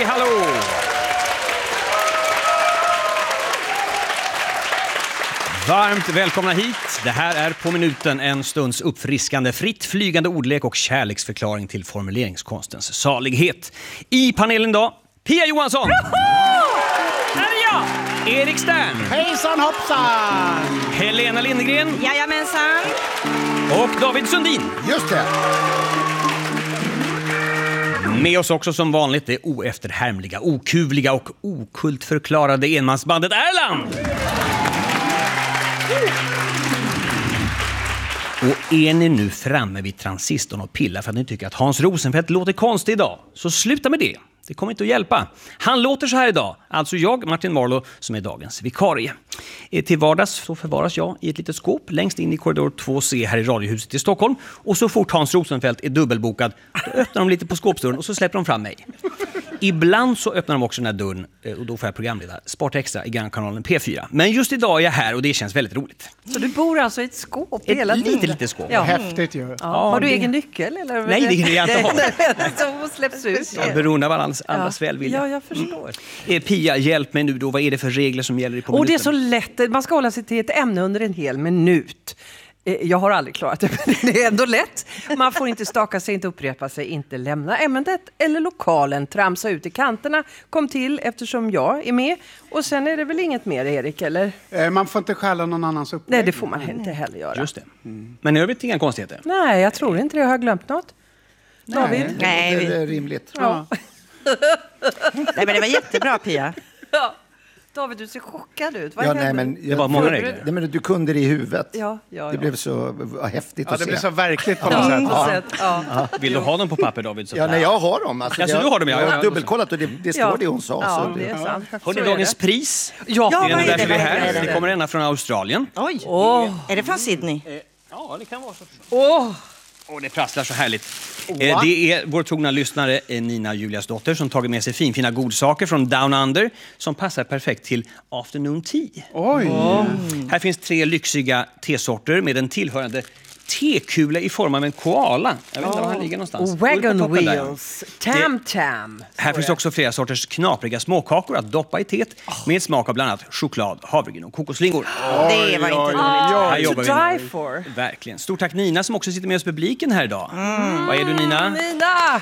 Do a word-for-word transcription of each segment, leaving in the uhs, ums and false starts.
hallå! Varmt välkomna hit. Det här är På minuten en stunds uppfriskande, fritt flygande ordlek och kärleksförklaring till formuleringskonstens salighet. I panelen idag, Pia Johansson! Här är jag! Erik Stern! Hejsan hoppsan! Helena Lindgren! Jajamensan! Och David Sundin! Just det! Med oss också som vanligt det oefterhärmliga, okuvliga och okultförklarade enmansbandet Erland! Och är ni nu framme vid transistorn och pillar för att ni tycker att Hans Rosenfeldt låter konstig idag, så sluta med det. Det kommer inte att hjälpa. Han låter så här idag. Alltså jag, Martin Marlow, som är dagens vikarie. Till vardags så förvaras jag i ett litet skåp längst in i korridor två C här i Radiohuset i Stockholm. Och så fort Hans Rosenfeldt är dubbelbokad, då öppnar de lite på skåpsdörren och så släpper de fram mig. Ibland så öppnar de också den här dörren och då får jag programleda Sport Extra i Grannkanalen P fyra. Men just idag är jag här och det känns väldigt roligt. Så du bor alltså i ett skåp Ett hela tiden? lite, lite skåp. Ja. Häftigt ju. Ja. Ja, Har du det- egen nyckel? Eller? Nej, det kan jag inte ha. Så släpps ut. Jag är beroende av andras, andras Ja. välvilja. Ja, jag förstår. Eh, Pia, hjälp mig nu då. Vad är det för regler som gäller i på Och det är minuten? så lätt. Man ska hålla sig till ett ämne under en hel minut. Eh, Jag har aldrig klarat det, men det är ändå lätt. Man får inte staka sig, inte upprepa sig, inte lämna ämnet eller lokalen. Tramsa ut i kanterna kom till eftersom jag är med. Och sen är det väl inget mer, Erik, eller? Eh, Man får inte stjäla någon annans upplägg. Nej, det får man inte heller göra. Just det. Men i övrigt inga konstigheter. Nej, jag tror inte det. Jag har glömt något. David? Nej, Nej, det vi- är rimligt. Ja. Nej, men det var jättebra, Pia. Ja. David, du ser chockad ut. Vad Ja, händer? nej, men, Det var många för- regler. Nej, men du kunde det i huvudet. Ja, ja, Det ja. blev så vad häftigt Ja, att det se. blir så verkligt på Ja, något sätt. på sätt. Ja. Vill du ha dem på papper, David? Så Ja, nej, jag har dem. Alltså, Alltså, jag, du har dem, ja. Jag Ja, har ja. dubbelkollat och det, det står Ja. det hon sa. Ja, så det är sant. Har ni Så är dagens det. pris? Ja, Det är vad nog är därför det? vi är Vad är här. det? Det kommer ena från Australien. Oj, Åh. är det från Sydney? Ja, det kan vara så. Åh, Och det prasslar så härligt. Eh, Det är vår trogna lyssnare eh, Nina Julias dotter som tagit med sig finfina godsaker från Down Under som passar perfekt till afternoon tea. Oj! Här finns tre lyxiga tesorter med en tillhörande tekula i form av en koala. Jag vet inte var han ligger någonstans. och Upp på wagon toppen där. wheels. Tam tam. Här finns också flera sorters knapriga småkakor att doppa i teet med smak av bland annat choklad, havregryn och kokoslingon. Det var inte roligt. Här To jobbar vi die for. verkligen. Stort tack Nina som också sitter med oss i publiken här idag. Vad är du Nina? Nina!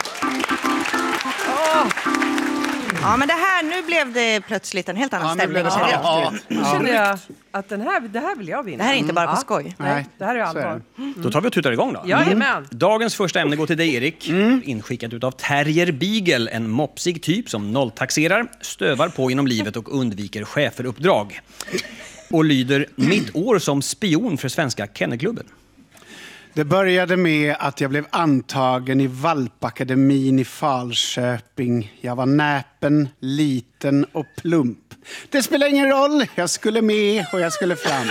Ja, men det här, nu blev det plötsligt en helt annan Ja, nu stämning. blev det känner jag. ja. Nu känner jag att den här, det här vill jag vinna. Det här är inte bara på Ja. skoj. Nej, det här är så är allvar. Då tar vi och tutar igång då. Jajamän. Dagens första ämne går till dig Erik. Inskickat utav Terrier Beagle, en mopsig typ som nolltaxerar, stövar på genom livet och undviker cheferuppdrag. Och lyder mitt år som spion för Svenska Kennelklubben. Det började med att jag blev antagen i Valpakademin i Falköping. Jag var näpen, liten och plump. Det spelar ingen roll, jag skulle med och jag skulle fram.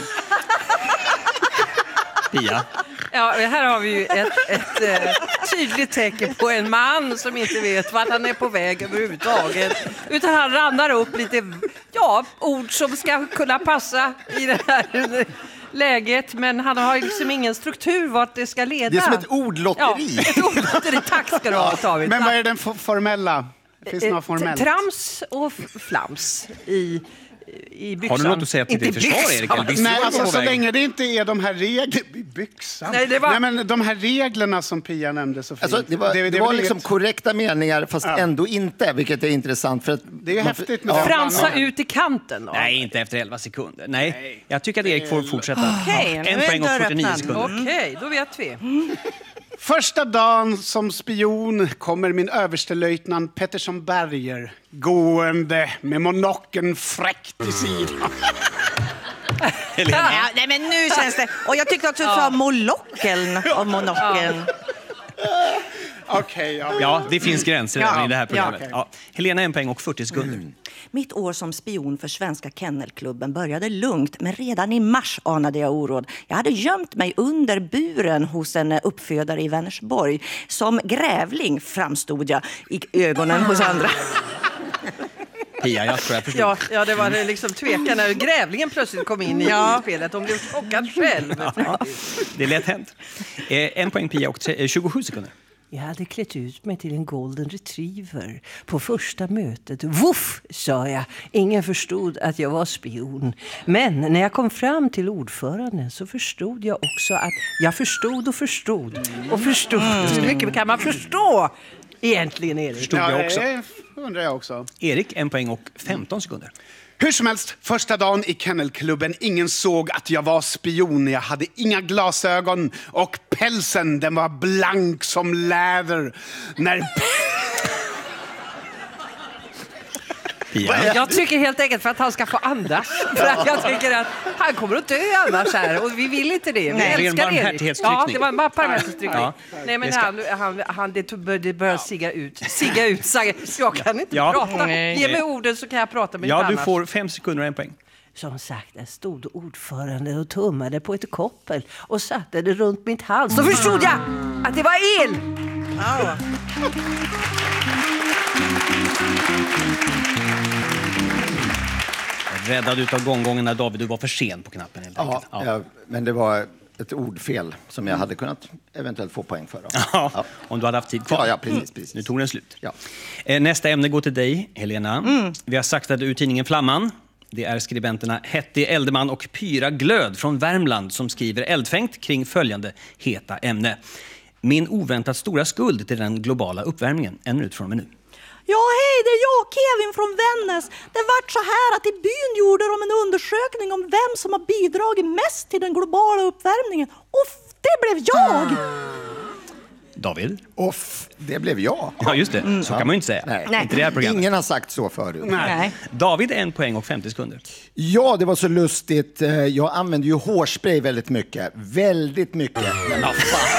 Pia. Ja, här har vi ju ett, ett eh, tydligt tecken på en man som inte vet vart han är på väg överhuvudtaget. Utan han ramlar upp lite ja, ord som ska kunna passa i det här läget. Men han har liksom ingen struktur vart det ska leda. Det är som ett Ja, ordlotteri. ett ordlotteri. Tack ska du ha, David. Men vad är den for- formella? Finns det Eh, något formellt? Trams och f- flams i, i byxan. Har du något att säga till ditt Inte försvar byxan. Erik? Eller visst Nej, var du alltså på så väg? länge det inte är de här reglerna... Byxan? Nej, det var- Nej, men de här reglerna som Pia nämnde så fint. Alltså, det var, det, är var väl liksom inget- korrekta meningar fast ändå inte, vilket är intressant. För att Det är ju man- häftigt med ja. den Fransa blandningen. ut i kanten då. Nej, inte efter elva sekunder. Nej, jag tycker att Erik får fortsätta. Okej, nu En är poäng och dörren fyrtionio öppnad. sekunder. Okej, då vet vi. Första dagen som spion kommer min överstelöjtnant Pettersson Berger gående med monokeln fräckt i sidan. Helena. Ja, nej, men nu känns det... Och jag tyckte också att du sa molockeln och monokeln. Okej, ja. Ja, det finns gränser Ja, även i det här programmet. ja, okej. Ja. Helena en poäng och fyrtio sekunder. Mitt år som spion för Svenska Kennelklubben började lugnt, men redan i mars anade jag oråd. Jag hade gömt mig under buren hos en uppfödare i Vänersborg. Som grävling framstod jag i ögonen hos andra. Pia, jag tror jag förstår. Ja, ja, det var liksom tvekan när grävlingen plötsligt kom in i Ja. spelet. Hon blev chockad själv. Det är lätt hänt. Eh, en poäng Pia och tre, eh, tjugosju sekunder. Jag hade klätt ut mig till en golden retriever. På första mötet, voff, sa jag. Ingen förstod att jag var spion. Men när jag kom fram till ordföranden så förstod jag också att jag förstod och förstod. Och förstod. Mm. Så mycket kan man förstå egentligen, Erik. Förstod jag också. Ja, det undrar jag också. Erik, en poäng och femton sekunder. Hur som helst, första dagen i kennelklubben, ingen såg att jag var spion. Jag hade inga glasögon och pälsen, den var blank som läder. När... Pia. Jag tycker helt enkelt för att han ska få andas. För att jag tycker att han kommer att dö annars här. Och vi vill inte det. Vi Nej, det är en älskar Erik. barmhärtighetstryckning. Ja, det var en barmhärtighetstryckning. Ja. Nej, men Det ska- han, han, han, det bör- det börjar sigga ut. Sigga ut. Sagga. Jag kan inte Ja. prata. Nej. Ge mig orden så kan jag prata med Ja, något du annat. får fem sekunder och en poäng. Som sagt, där stod ordförande och tummade på ett koppel och satte det runt mitt hals. Så förstod jag att det var el! Ja. Räddad utav gånggången när David, du var för sen på knappen helt Ja, enkelt. Ja. ja, men det var ett ordfel som jag hade kunnat eventuellt få poäng för. Då. Ja, Ja. om du hade haft tid kvar. Ja, ja, precis, precis. Nu tog den slut. Ja. Eh, Nästa ämne går till dig, Helena. Vi har sagt att ur tidningen Flamman. Det är skribenterna Hetty Eldeman och Pyra Glöd från Värmland som skriver eldfängt kring följande heta ämne. Min oväntat stora skuld till den globala uppvärmningen. En minut från och med nu. Ja, hej, det är jag, Kevin från Vännäs. Det vart så här att i byn gjorde de en undersökning om vem som har bidragit mest till den globala uppvärmningen. Och det blev jag! David? Off, det blev jag. Ja, just det. Så kan man ju inte säga. Nej. Inte det här programmet. Ingen har sagt så förut. Nej. David, en poäng och femtio sekunder. Ja, det var så lustigt. Eh, Jag använder ju hårspray väldigt mycket. Väldigt mycket. Men ja, fan.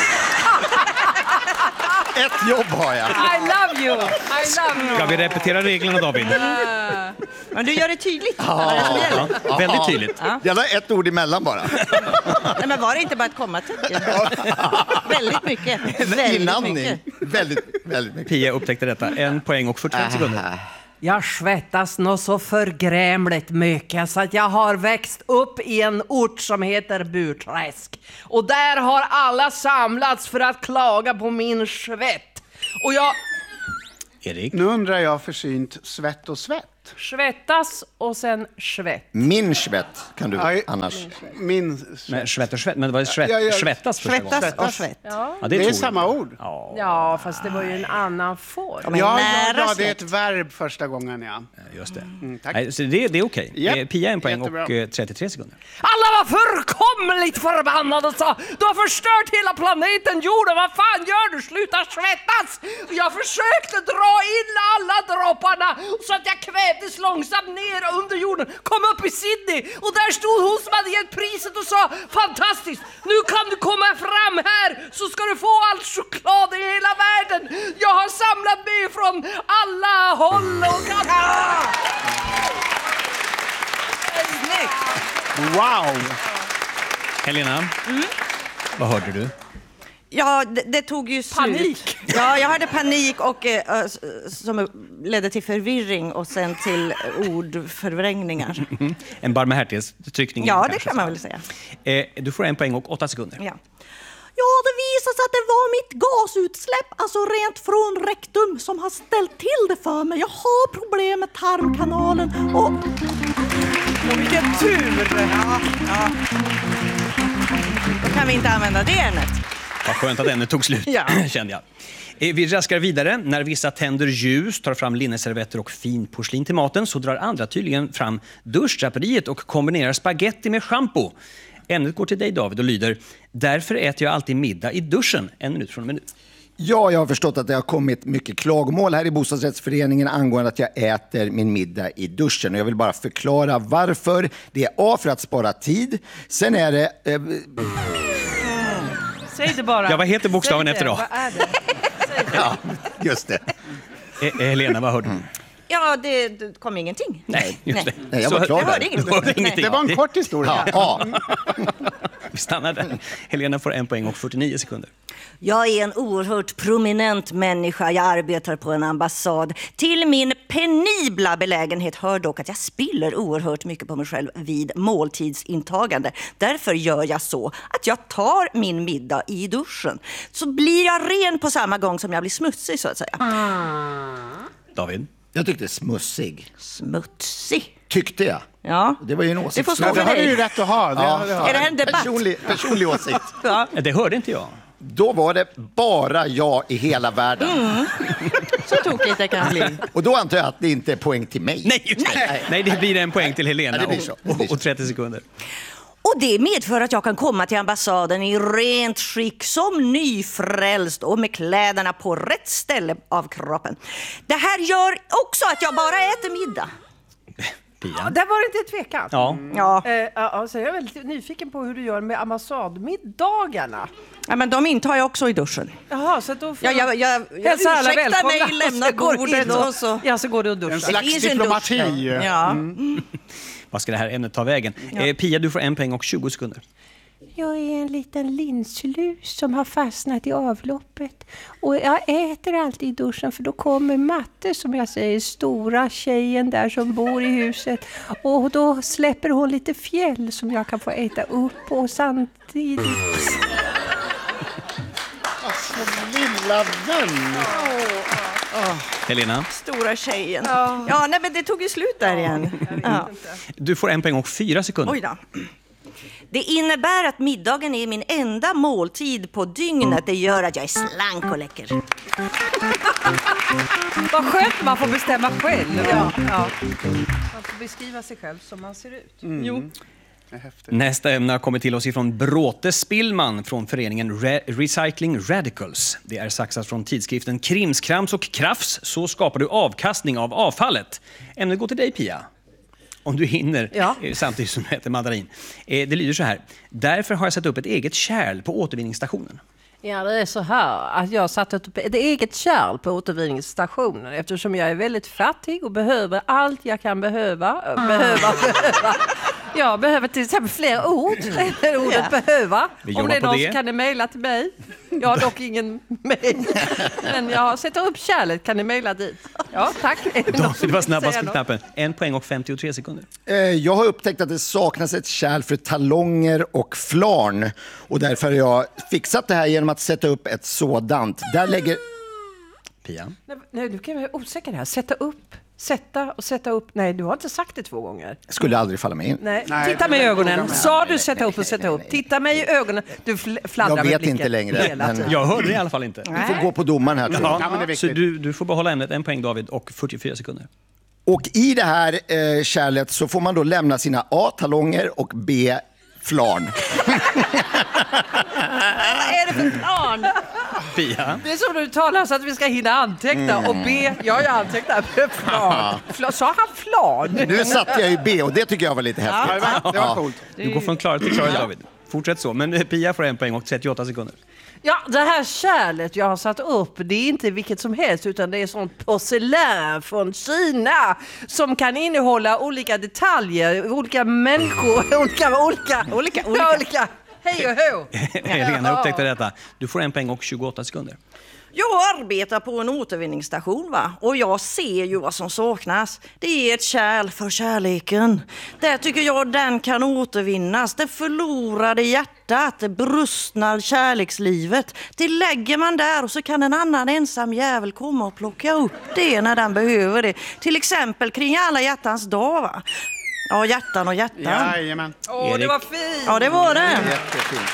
Ett jobb har jag. I love you! I love you! Ska vi repetera reglerna, David? Men du gör det tydligt. Ja, väldigt tydligt. Jag har ett ord emellan bara. Nej, men var det inte bara ett kommatecken? Väldigt mycket. Väldigt Inandning. mycket. Väldigt, väldigt mycket. Pia upptäckte detta. En poäng och fyrtiofem sekunder. Jag svettas nog så förgrämligt mycket så att jag har växt upp i en ort som heter Burträsk. Och där har alla samlats för att klaga på min svett. Och jag Erik? Nu undrar jag försynt, svett och svett. svettas och sen svett. Min svett kan du Aj, annars. Min svett. Men svett och svett. Men vad är svett? Ja, ja. Svettas första gången? Svettas och svett. Ja, det Det är, är två samma ord. ord. Ja, Ja, fast det var ju en annan form. Men Ja, ja, nära ja, det är släkt. ett verb första gången, ja. just det. tack. Nej, så det, det är okej. Japp, Eh, Pia en poäng jättebra. och eh, trettiotre sekunder. Alla var fullkomligt förbannade och sa du har förstört hela planeten jorden, vad fan gör du? Sluta svettas! Och jag försökte dra in alla dropparna så att jag kvävdes långsamt ner under jorden, kom upp i Sydney och där stod hon som hade gett priset och sa fantastiskt, nu kan du komma fram här så ska du få allt choklad i hela världen. Jag har samlat mig från alla håll och kanter. Snyggt! Wow! Helena, vad hörde du? Ja, det, det tog ju slut. Panik. Ja, jag hade panik och eh, s- som ledde till förvirring och sen till ordförvrängningar. En barmhärtighetstryckning. Ja, det kanske. kan man väl säga. Eh, du får en poäng och åtta sekunder. Ja. Ja, det visade sig att det var mitt gasutsläpp, alltså rent från rektum, som har ställt till det för mig. Jag har problem med tarmkanalen och... Och vilken tur! Ja, ja. Då kan vi inte använda det ämnet. Vad skönt att ämnet tog slut, Ja. kände jag. Eh, Vi raskar vidare. När vissa tänder ljus, tar fram linneservetter och fin porslin till maten så drar andra tydligen fram duschdraperiet och kombinerar spaghetti med shampoo. Ämnet går till dig, David, och lyder: därför äter jag alltid middag i duschen. En minut från och med nu. Ja, jag har förstått att det har kommit mycket klagomål här i bostadsrättsföreningen angående att jag äter min middag i duschen. Och jag vill bara förklara varför. Det är A, för att spara tid. Sen är det... Eh, Säg det bara. Ja, vad heter bokstaven Säg det. efter då? Vad är det? ja, just det. Eh, eh, Helena, vad hörde du? Ja, det, det kom ingenting. Nej, just det. Nej, jag var klar Jag där. hörde ingenting. Du hörde Nej. ingenting. Det var en kort historia. Ja, A. Vi stannar där. Helena får en poäng och fyrtionio sekunder. Jag är en oerhört prominent människa. Jag arbetar på en ambassad. Till min penibla belägenhet hör dock att jag spiller oerhört mycket på mig själv vid måltidsintagande. Därför gör jag så att jag tar min middag i duschen. Så blir jag ren på samma gång som jag blir smutsig, så att säga. David? Jag tyckte smutsig. Smutsig? Tyckte jag. Ja. Det var ju en åsikt. Det får stå Ja, det för har du dig. ju rätt att ha. Det, Ja. det har. Är det en debatt? Personlig, personlig åsikt. Ja. Det hörde inte jag. Då var det bara jag i hela världen. Mm. Så tokigt det kan bli. Och då antar jag att det inte är poäng till mig. Nej, just det. Nej. Nej, det blir en poäng till Helena Ja, det blir så. Det och, blir så. och trettio sekunder. Och det medför att jag kan komma till ambassaden i rent skick som nyfrälst och med kläderna på rätt ställe av kroppen. Det här gör också att jag bara äter middag. Pia? Ja, där var det inte tvekan. Ja. Ja. Eh, ja, ja, så jag är väldigt nyfiken på hur du gör med ambassadmiddagarna. Ja, men de intar jag också i duschen. Jaha, så då får Ja, jag, jag, jag hälsa alla ursäktar välkomna. mig, lämnar Och så går du bordet in och- och så... Ja, så går du och En duschar. slags finns en diplomati. dusch. Ja. Vad ska det här ämnet ta vägen? Eh, Pia, du får en poäng och tjugo sekunder. Jag är en liten linslus som har fastnat i avloppet. Och jag äter alltid i duschen för då kommer Matte, som jag säger, stora tjejen där som bor i huset. Och då släpper hon lite fjäll som jag kan få äta upp och samtidigt... Alltså, lilla vän. Helena, Stora tjejen. Ja. ja, nej men det tog ju slut där igen. Ja. du får en poäng och fyra sekunder. Oj då. Det innebär att middagen är min enda måltid på dygnet. Det gör att jag är slank och läcker. Vad skönt man får bestämma själv. Ja, ja. Man får beskriva sig själv som man ser ut. Jo. Nästa ämne har kommit till oss ifrån Bråte Spillman från föreningen Re- Recycling Radicals. Det är saxat från tidskriften Krimskrams och Krafs. Så skapar du avkastning av avfallet. Ämnet går till dig, Pia. Om du hinner, Ja. eh, samtidigt som du äter mandarin. Eh, det lyder så här. Därför har jag satt upp ett eget kärl på återvinningsstationen. Ja, det är så här att jag satt upp ett eget kärl på återvinningsstationen eftersom jag är väldigt fattig och behöver allt jag kan behöva. Behöva, behöva. Jag behöver till exempel fler ord. Ordet Ja. behöva. Vi Om jobbar det är på någon det. så kan ni mejla till mig. Jag har dock ingen mejl. Men jag sätter upp kärlet, kan ni mejla dit. Ja, tack. Det var snabbast Säga på något. knappen. En poäng och femtiotre sekunder. Eh, Jag har upptäckt att det saknas ett kärl för talonger och flarn. Och därför har jag fixat det här genom att sätta upp ett sådant. Där lägger... Pia? Nej, nej, du kan vara osäker här. Sätta upp, sätta och sätta upp. Nej, du har inte sagt det två gånger. Skulle aldrig falla mig in. Nej, Nej, titta mig i det- ögonen. det- Sa du sätta upp och sätta upp? Titta mig i ögonen. Du fl- fladdrar Jag med vet blicken inte längre, hela men- tiden. Jag hörde det i alla fall inte. Vi får gå på domaren här, tror jag. Ja, men det är Så viktigt. du, du får behålla ämnet. En poäng, David, och fyrtiofyra sekunder. Och i det här eh, kärlet så får man då lämna sina A, talonger och B, flarn. Vad är det för plan? Pia? Det är som du talar så att vi ska hinna anteckna. Och B, jag jag antecknar med flan. Fla, sa han flan? Nu satte jag ju B och det tycker jag var lite Ja, häftigt. det var, det var coolt. Du går från klarhet till klarhet, David. Fortsätt så. Men eh, Pia får en poäng och trettioåtta sekunder. Ja, det här kärlet jag har satt upp, det är inte vilket som helst utan det är sånt porcelän från Kina som kan innehålla olika detaljer, olika människor, olika, olika, olika, olika, olika. Hej och hå! Helena upptäckte detta. Du får en poäng och tjugoåtta sekunder. Jag arbetar på en återvinningsstation, va? Och jag ser ju vad som saknas. Det är ett kärl för kärleken. Där tycker jag den kan återvinnas. Det förlorade hjärtat, det brustna kärlekslivet. Det lägger man där och så kan en annan ensam jävel komma och plocka upp det när den behöver det. Till exempel kring alla hjärtans dag, va? Ja, hjärtan och hjärtan. Jajamän. Åh, Erik. det var fint! Ja, det var det. Jättefint.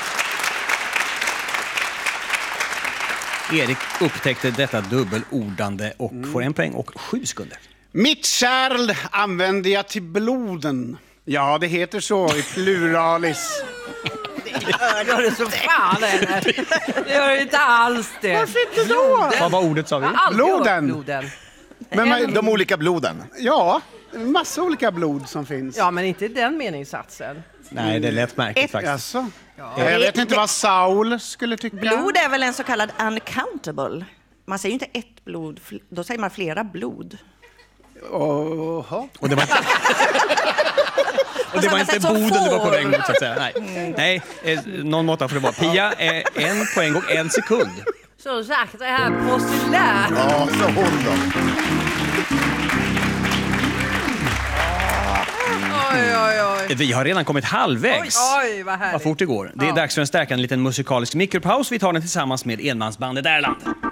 Erik upptäckte detta dubbelordande och får en poäng och sju sekunder. Mitt kärl använder jag till bloden. Ja, det heter så i pluralis. Det gör det så fan eller? Det gör det inte alls det. Varför inte då? Vad var ordet, sa vi? Aldrig hört Bloden. bloden. Men man, De olika bloden. ja, en massa olika blod som finns. Ja, men inte den meningssatsen. Nej, det lät märkligt faktiskt. Jaså? Jag vet inte vad Saul skulle tycka. Blod är väl en så kallad uncountable. Man säger ju inte ett blod, fl- då säger man flera blod. Oha. Och det var inte, och det var inte sätt som Boden du var på får. väg mot, så att säga. Nej, Nej eh, någon måtta får det vara. Pia, eh, en poäng och en sekund. Som sagt, det här måste lära. Ja, så håll då. Oj, oj, oj. Vi har redan kommit halvvägs. Oj, vad härligt. Vad fort det går. Det är dags för en stärkande liten musikalisk mikropaus. Vi tar den tillsammans med enmansbandet Erland.